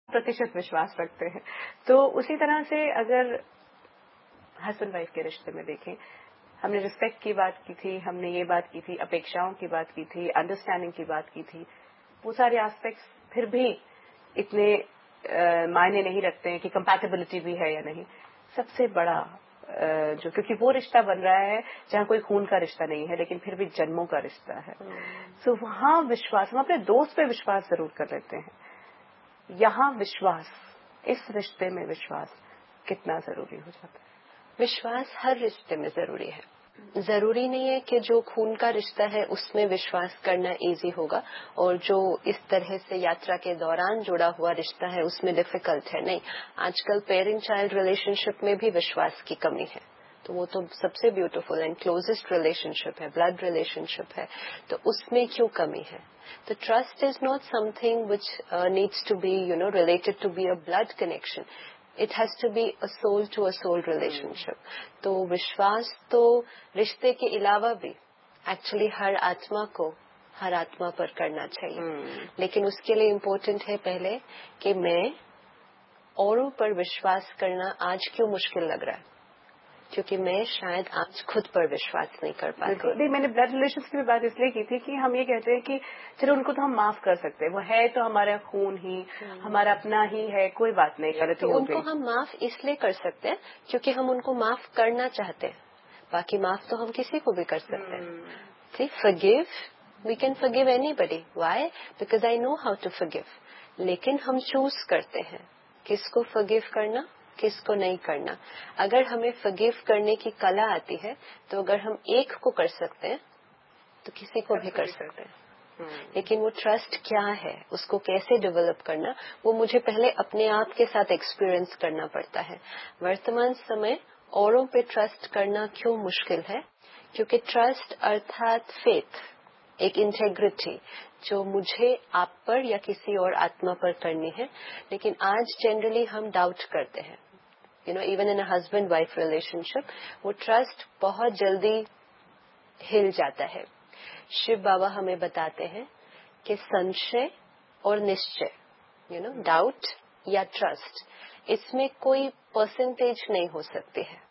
प्रतिशत विश्वास रखते हैं। तो उसी तरह से अगर हस्बैंड वाइफ के रिश्ते में देखें, हमने रिस्पेक्ट की बात की थी, हमने ये बात की थी, अपेक्षाओं की बात की थी, अंडरस्टैंडिंग की बात की थी। वो सारे एस्पेक्ट्स फिर भी इतने मायने नहीं रखते हैं कि कंपैटिबिलिटी भी है या नहीं। सबसे बड़ा जो, क्योंकि वो रिश्ता बन रहा है जहाँ कोई खून का रिश्ता नहीं है, लेकिन फिर भी जन्मों का रिश्ता है। तो वहाँ विश्वास, हम अपने दोस्त पे विश्वास जरूर कर लेते हैं। यहाँ विश्वास, इस रिश्ते में विश्वास कितना जरूरी हो जाता है? विश्वास हर रिश्ते में जरूरी है। जरूरी नहीं है कि जो खून का रिश्ता है उसमें विश्वास करना इजी होगा और जो इस तरह से यात्रा के दौरान जुड़ा हुआ रिश्ता है उसमें डिफिकल्ट है। नहीं, आजकल पेरेंट चाइल्ड रिलेशनशिप में भी विश्वास की कमी है, तो वो तो सबसे ब्यूटीफुल एंड क्लोजेस्ट रिलेशनशिप है, ब्लड रिलेशनशिप है, तो उसमें क्यों कमी है? तो trust is not something which needs to be related to be a blood connection. It has to be a soul to a soul relationship. तो विश्वास तो रिश्ते के अलावा भी एक्चुअली हर आत्मा पर करना चाहिए। लेकिन उसके लिए इम्पोर्टेंट है पहले कि मैं औरों पर विश्वास करना आज क्यों मुश्किल लग रहा है, क्योंकि मैं शायद आज खुद पर विश्वास नहीं कर पाती। नहीं, मैंने ब्लड रिलेशंस की भी बात इसलिए की थी कि हम ये कहते हैं कि चलो उनको तो हम माफ कर सकते हैं, वो है तो हमारा खून ही, हमारा अपना ही है, कोई बात नहीं, गलती हो गई। उनको हम माफ इसलिए कर सकते हैं क्योंकि हम उनको माफ करना चाहते हैं। बाकी माफ तो हम किसी को भी कर सकते हैं। सी, forgive, we can forgive anybody. Why? Because I know how to forgive. लेकिन हम चूज करते हैं किसको फॉरगिव करना, किसको नहीं करना। अगर हमें फॉरगिव करने की कला आती है तो अगर हम एक को कर सकते हैं तो किसी को भी कर सकते हैं। लेकिन वो ट्रस्ट क्या है, उसको कैसे डेवलप करना, वो मुझे पहले अपने आप के साथ एक्सपीरियंस करना पड़ता है। वर्तमान समय औरों पे ट्रस्ट करना क्यों मुश्किल है? क्योंकि ट्रस्ट अर्थात फेथ, एक इंटेग्रिटी जो मुझे आप पर या किसी और आत्मा पर करनी है। लेकिन आज जनरली हम डाउट करते हैं, even in a husband wife relationship वो ट्रस्ट बहुत जल्दी हिल जाता है। शिव बाबा हमें बताते हैं कि संशय और निश्चय, डाउट या ट्रस्ट, इसमें कोई परसेंटेज नहीं हो सकती है।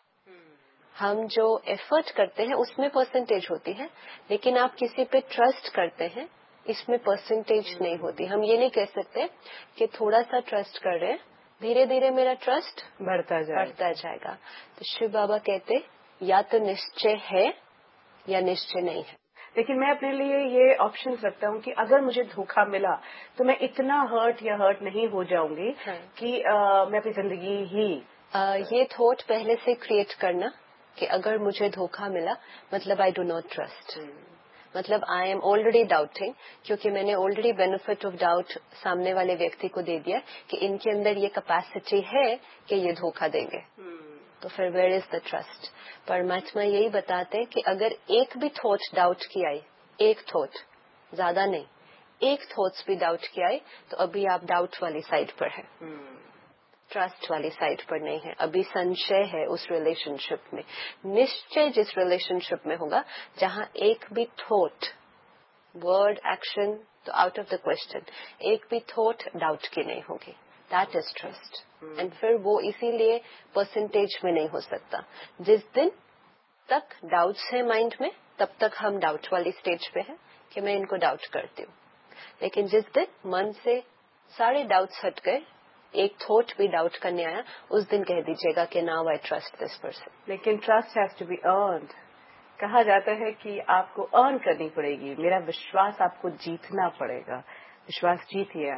हम जो एफर्ट करते हैं उसमें परसेंटेज होती है, लेकिन आप किसी पे ट्रस्ट करते हैं इसमें परसेंटेज नहीं होती। हम ये नहीं कह सकते कि थोड़ा सा ट्रस्ट कर रहे हैं, धीरे धीरे मेरा ट्रस्ट बढ़ता जाएगा। तो शिव बाबा कहते या तो निश्चय है या निश्चय नहीं है। लेकिन मैं अपने लिए ये ऑप्शन रखता हूँ कि अगर मुझे धोखा मिला तो मैं इतना हर्ट नहीं हो जाऊंगी कि मैं अपनी जिंदगी ही ये थॉट पहले से क्रिएट करना कि अगर मुझे धोखा मिला मतलब आई डू नॉट ट्रस्ट, मतलब आई एम ऑलरेडी डाउटिंग, क्योंकि मैंने ऑलरेडी बेनिफिट ऑफ डाउट सामने वाले व्यक्ति को दे दिया कि इनके अंदर ये कैपेसिटी है कि ये धोखा देंगे। तो फिर वेयर इज द ट्रस्ट? परमात्मा यही बताते हैं कि अगर एक भी थॉट डाउट की आई, एक थॉट, ज्यादा नहीं, एक थॉट्स भी डाउट की आई, तो अभी आप डाउट वाली साइड पर है, ट्रस्ट वाली साइड पर नहीं है। अभी संशय है उस रिलेशनशिप में। निश्चय जिस रिलेशनशिप में होगा जहां एक भी थॉट, वर्ड, एक्शन तो आउट ऑफ द क्वेश्चन, एक भी थॉट डाउट की नहीं होगी, दैट इज ट्रस्ट। एंड फिर वो इसीलिए परसेंटेज में नहीं हो सकता। जिस दिन तक डाउट्स है माइंड में तब तक हम डाउट वाली स्टेज पे हैं कि मैं इनको डाउट करती हूँ। लेकिन जिस दिन मन से सारे डाउट्स हट गए, एक थॉट भी डाउट करने आया, उस दिन कह दीजिएगा कि now I trust this person. लेकिन trust has to be earned. कहा जाता है कि आपको अर्न करनी पड़ेगी, मेरा विश्वास आपको जीतना पड़ेगा। विश्वास जीतिए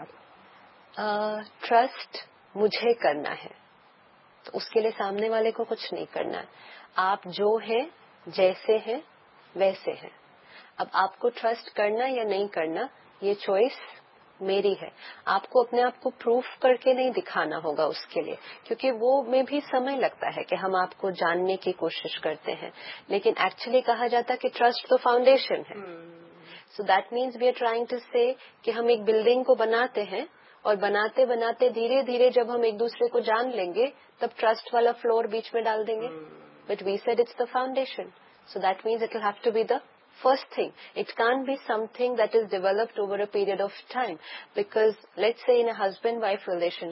आप। ट्रस्ट मुझे करना है तो उसके लिए सामने वाले को कुछ नहीं करना है। आप जो है, जैसे हैं वैसे हैं। अब आपको ट्रस्ट करना या नहीं करना ये चॉइस मेरी है। आपको अपने आप को प्रूफ करके नहीं दिखाना होगा उसके लिए, क्योंकि वो में भी समय लगता है कि हम आपको जानने की कोशिश करते हैं। लेकिन एक्चुअली कहा जाता है कि ट्रस्ट तो फाउंडेशन है। So that means we are trying to से कि हम एक बिल्डिंग को बनाते हैं और बनाते बनाते धीरे धीरे जब हम एक दूसरे को जान लेंगे तब ट्रस्ट वाला फ्लोर बीच में डाल देंगे। But we said it's the foundation, so that means it will have to be the first thing. It can't be something that is developed over a period of time, because let's say in a husband-wife relationship